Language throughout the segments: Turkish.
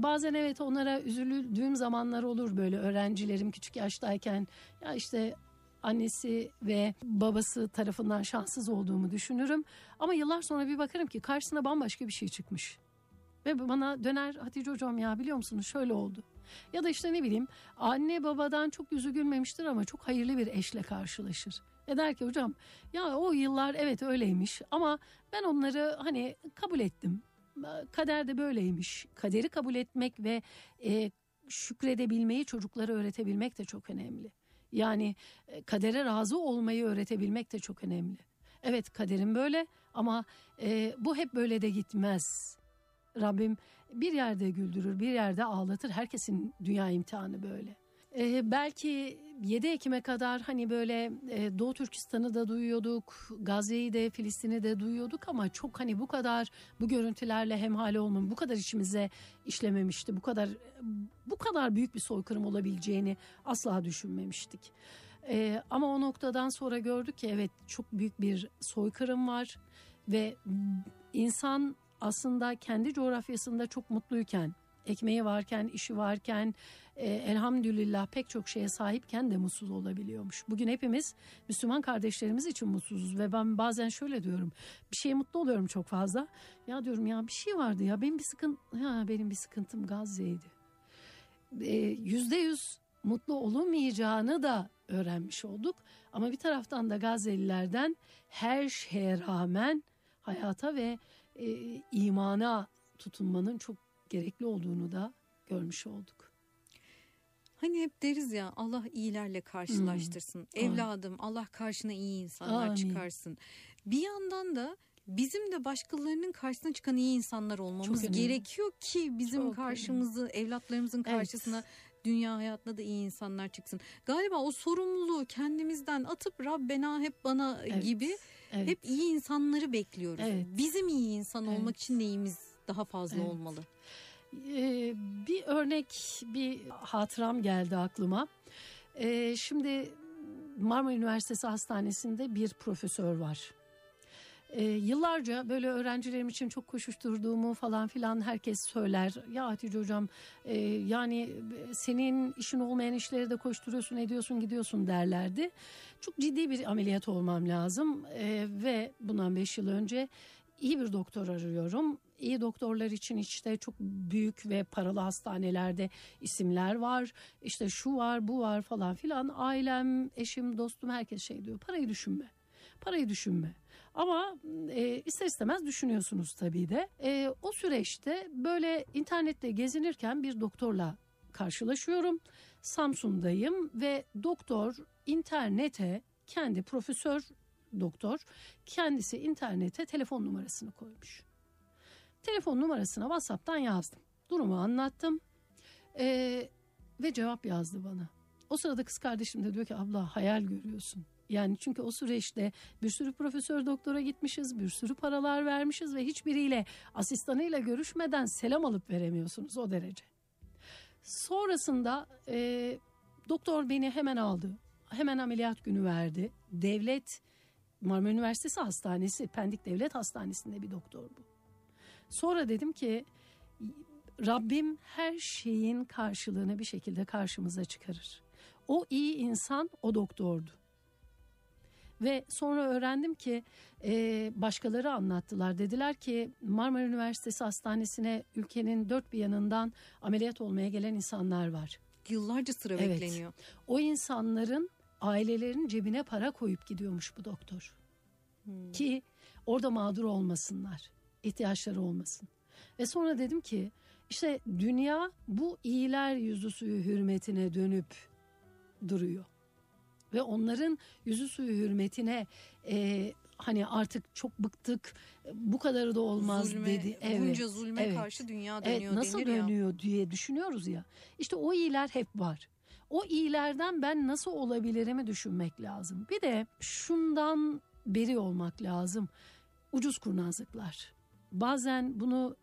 bazen evet onlara üzüldüğüm zamanlar olur, böyle öğrencilerim küçük yaştayken. Ya işte annesi ve babası tarafından şanssız olduğumu düşünürüm. Ama yıllar sonra bir bakarım ki karşısına bambaşka bir şey çıkmış. Ve bana döner, Hatice hocam ya biliyor musunuz şöyle oldu. Ya da işte ne bileyim, anne babadan çok yüzü gülmemiştir ama çok hayırlı bir eşle karşılaşır. Ve der ki hocam ya o yıllar evet öyleymiş ama ben onları hani kabul ettim. Kader de böyleymiş. Kaderi kabul etmek ve şükredebilmeyi çocuklara öğretebilmek de çok önemli. Yani kadere razı olmayı öğretebilmek de çok önemli. Evet kaderim böyle ama bu hep böyle de gitmez. Rabbim bir yerde güldürür, bir yerde ağlatır. Herkesin dünya imtihanı böyle. Belki 7 Ekim'e kadar hani böyle Doğu Türkistan'ı da duyuyorduk, Gazze'yi de, Filistin'i de duyuyorduk ama çok hani bu kadar bu görüntülerle hemhal olmam, bu kadar içimize işlememişti. Bu kadar büyük bir soykırım olabileceğini asla düşünmemiştik. Ama o noktadan sonra gördük ki evet çok büyük bir soykırım var ve insan aslında kendi coğrafyasında çok mutluyken, ekmeği varken, işi varken, elhamdülillah pek çok şeye sahipken de mutsuz olabiliyormuş. Bugün hepimiz Müslüman kardeşlerimiz için mutsuzuz ve ben bazen şöyle diyorum, bir şeye mutlu oluyorum çok fazla. Ya diyorum ya bir şey vardı ya benim bir sıkıntım Gazze'ydi. %100 mutlu olamayacağını da öğrenmiş olduk. Ama bir taraftan da Gazze'lilerden her şeye rağmen hayata ve imana tutunmanın çok gerekli olduğunu da görmüş olduk. Hani hep deriz ya, Allah iyilerle karşılaştırsın. Evladım Allah karşına iyi insanlar Amin. çıkarsın. Bir yandan da bizim de başkalarının karşısına çıkan iyi insanlar olmamız gerekiyor ki bizim çok karşımızı, evlatlarımızın karşısına dünya hayatında da iyi insanlar çıksın. Galiba o sorumluluğu kendimizden atıp Rabbena hep bana gibi hep iyi insanları bekliyoruz. Bizim iyi insan olmak için neyimiz daha fazla olmalı? Bir örnek, bir hatıram geldi aklıma. Şimdi Marmara Üniversitesi Hastanesi'nde bir profesör var. Yıllarca böyle öğrencilerim için çok koşuşturduğumu falan filan herkes söyler. Ya Hatice hocam yani senin işin olmayan işleri de koşturuyorsun, ediyorsun, gidiyorsun derlerdi. Çok ciddi bir ameliyat olmam lazım ve bundan 5 yıl önce iyi bir doktor arıyorum. İyi doktorlar için işte çok büyük ve paralı hastanelerde isimler var. İşte şu var, bu var falan filan. Ailem, eşim, dostum herkes şey diyor. Parayı düşünme. Ama ister istemez düşünüyorsunuz tabii de. O süreçte böyle internette gezinirken bir doktorla karşılaşıyorum. Samsun'dayım ve doktor internete profesör doktor kendisi internete telefon numarasını koymuş. Telefon numarasına WhatsApp'tan yazdım. Durumu anlattım ve cevap yazdı bana. O sırada kız kardeşim de diyor ki abla hayal görüyorsun. Yani çünkü o süreçte bir sürü profesör doktora gitmişiz, bir sürü paralar vermişiz ve hiçbiriyle, asistanıyla görüşmeden selam alıp veremiyorsunuz o derece. Sonrasında doktor beni hemen aldı. Hemen ameliyat günü verdi. Marmara Üniversitesi Hastanesi, Pendik Devlet Hastanesi'nde bir doktor bu. Sonra dedim ki Rabbim her şeyin karşılığını bir şekilde karşımıza çıkarır. O iyi insan o doktordu. Ve sonra öğrendim ki başkaları anlattılar. Dediler ki Marmara Üniversitesi Hastanesi'ne ülkenin dört bir yanından ameliyat olmaya gelen insanlar var. Yıllarca sıra bekleniyor. O insanların ailelerinin cebine para koyup gidiyormuş bu doktor. Ki orada mağdur olmasınlar, ihtiyaçları olmasın. Ve sonra dedim ki işte dünya bu iyiler yüzü suyu hürmetine dönüp duruyor. Ve onların yüzü suyu hürmetine hani artık çok bıktık, bu kadarı da olmaz dedi. Bunca zulme karşı dünya dönüyor nasıl denir ya. Nasıl dönüyor diye düşünüyoruz ya. İşte o iyiler hep var. O iyilerden ben nasıl olabilirimi düşünmek lazım. Bir de şundan beri olmak lazım. Ucuz kurnazlıklar. Bazen bunu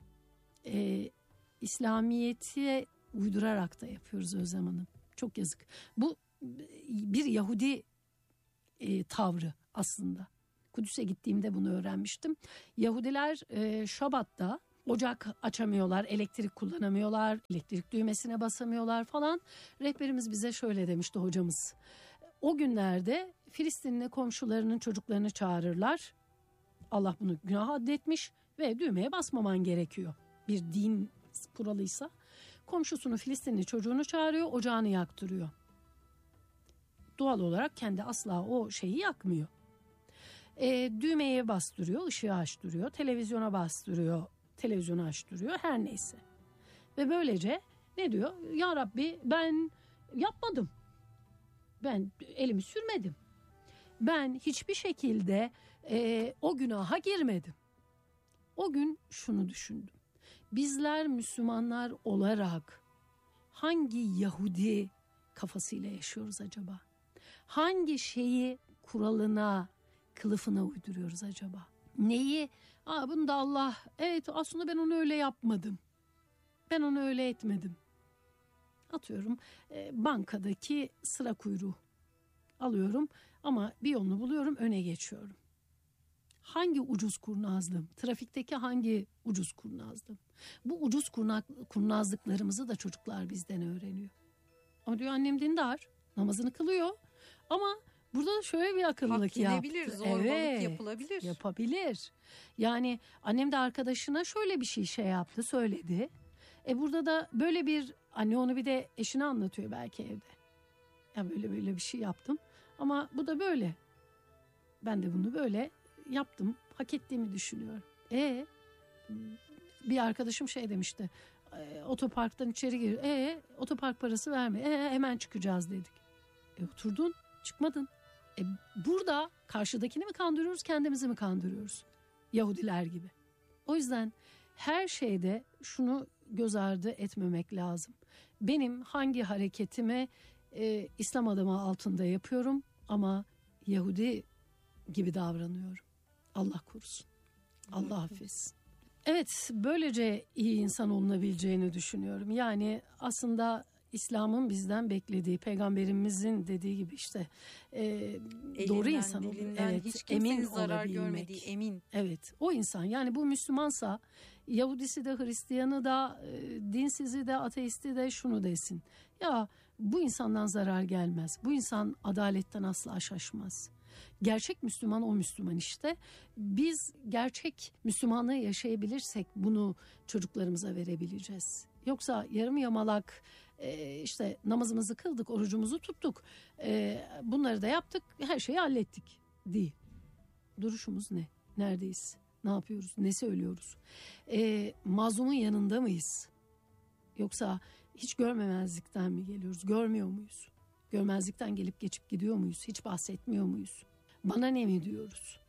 İslamiyet'e uydurarak da yapıyoruz Özlem Hanım. Çok yazık. Bu bir Yahudi tavrı aslında. Kudüs'e gittiğimde bunu öğrenmiştim. Yahudiler Şabat'ta Ocak açamıyorlar, elektrik kullanamıyorlar, elektrik düğmesine basamıyorlar falan. Rehberimiz bize şöyle demişti, hocamız. O günlerde Filistinli komşularının çocuklarını çağırırlar. Allah bunu günah addetmiş ve düğmeye basmaman gerekiyor. Bir din kuralıysa. Komşusunu, Filistinli çocuğunu çağırıyor, ocağını yaktırıyor. Doğal olarak kendi asla o şeyi yakmıyor. Düğmeye bastırıyor, ışığı açtırıyor, televizyona bastırıyor, televizyonu açtırıyor, her neyse. Ve böylece ne diyor? Ya Rabbi, ben yapmadım. Ben elimi sürmedim. Ben hiçbir şekilde o günaha girmedim. O gün şunu düşündüm. Bizler Müslümanlar olarak hangi Yahudi kafasıyla yaşıyoruz acaba? Hangi şeyi kuralına, kılıfına uyduruyoruz acaba? Neyi? Bunu da Allah, evet aslında ben onu öyle yapmadım. Ben onu öyle etmedim. Atıyorum bankadaki sıra kuyruğu alıyorum ama bir yolunu buluyorum, öne geçiyorum. Hangi ucuz kurnazlığım? Trafikteki hangi ucuz kurnazlığım? Bu ucuz kurnazlıklarımızı da çocuklar bizden öğreniyor. Ama diyor annem dindar, namazını kılıyor ama burada da şöyle bir akıllılık yaptı. Hak yenebilir, zorbalık yapılabilir. Yapabilir. Yani annem de arkadaşına şöyle bir şey yaptı, söyledi. Burada da böyle bir, anne onu bir de eşine anlatıyor belki evde. Ya böyle bir şey yaptım ama bu da böyle. Ben de bunu böyle yaptım, hak ettiğimi düşünüyorum. Bir arkadaşım şey demişti. Otoparktan içeri gir. Otopark parası verme. Hemen çıkacağız dedik. Oturdun, çıkmadın. Burada karşıdakini mi kandırıyoruz, kendimizi mi kandırıyoruz? Yahudiler gibi. O yüzden her şeyde şunu göz ardı etmemek lazım. Benim hangi hareketimi İslam adamı altında yapıyorum ama Yahudi gibi davranıyorum. Allah korusun. Allah affetsin. Evet, böylece iyi insan olunabileceğini düşünüyorum. Yani aslında İslam'ın bizden beklediği, peygamberimizin dediği gibi işte doğru insan olup, evet, hiç emin zarar olabilmek. görmediği, emin. Evet, o insan, yani bu Müslümansa Yahudisi de, Hristiyanı da, dinsizi de, ateisti de şunu desin. Ya bu insandan zarar gelmez. Bu insan adaletten asla şaşmaz. Gerçek Müslüman o Müslüman işte. Biz gerçek Müslümanlığı yaşayabilirsek bunu çocuklarımıza verebileceğiz. Yoksa yarım yamalak işte namazımızı kıldık, orucumuzu tuttuk, bunları da yaptık, her şeyi hallettik değil. Duruşumuz ne? Neredeyiz? Ne yapıyoruz? Ne söylüyoruz? Mazlumun yanında mıyız? Yoksa hiç görmemezlikten mi geliyoruz? Görmüyor muyuz? Görmezlikten gelip geçip gidiyor muyuz? Hiç bahsetmiyor muyuz? Bana ne mi diyoruz?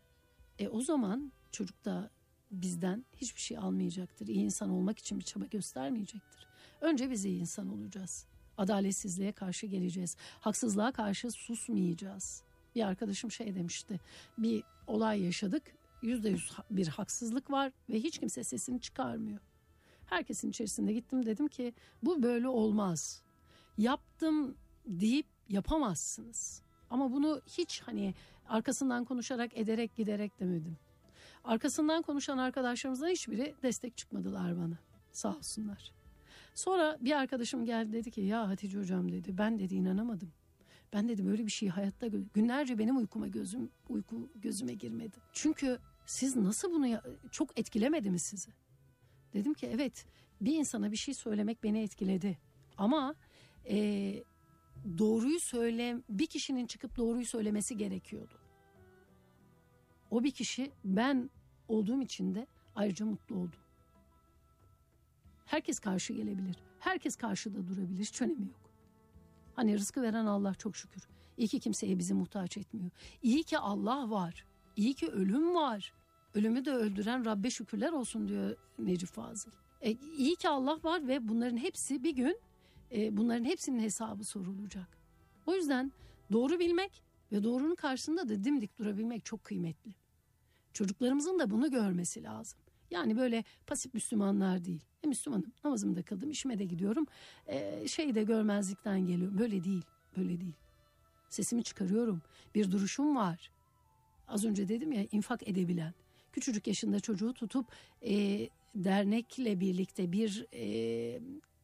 O zaman çocuk da bizden hiçbir şey almayacaktır. İyi insan olmak için bir çaba göstermeyecektir. Önce biz iyi insan olacağız. Adaletsizliğe karşı geleceğiz. Haksızlığa karşı susmayacağız. Bir arkadaşım şey demişti. Bir olay yaşadık. %100 bir haksızlık var ve hiç kimse sesini çıkarmıyor. Herkesin içerisinde gittim, dedim ki bu böyle olmaz. Yaptım deyip yapamazsınız. Ama bunu hiç arkasından konuşarak, ederek, giderek demedim. Arkasından konuşan arkadaşlarımızdan hiçbiri destek çıkmadılar bana. Sağ olsunlar. Sonra bir arkadaşım geldi, dedi ki ya Hatice hocam dedi, ben dedi inanamadım. Ben dedi böyle bir şey hayatta günlerce benim uyku gözüme girmedi. Çünkü siz nasıl bunu çok etkilemedi mi sizi? Dedim ki evet, bir insana bir şey söylemek beni etkiledi. Ama bir kişinin çıkıp doğruyu söylemesi gerekiyordu. O bir kişi ben olduğum için de ayrıca mutlu oldum. Herkes karşı gelebilir. Herkes karşıda durabilir. Hiç önemi yok. Rızkı veren Allah çok şükür. İyi ki kimseye bizi muhtaç etmiyor. İyi ki Allah var. İyi ki ölüm var. Ölümü de öldüren Rabbe şükürler olsun diyor Necip Fazıl. İyi ki Allah var ve bunların hepsi bir gün bunların hepsinin hesabı sorulacak. O yüzden doğru bilmek ve doğrunun karşısında da dimdik durabilmek çok kıymetli. Çocuklarımızın da bunu görmesi lazım. Yani böyle pasif Müslümanlar değil. Müslümanım, namazımı da kıldım, işime de gidiyorum. Şeyi de görmezlikten geliyorum. Böyle değil, böyle değil. Sesimi çıkarıyorum. Bir duruşum var. Az önce dedim ya, infak edebilen. Küçücük yaşında çocuğu tutup dernekle birlikte bir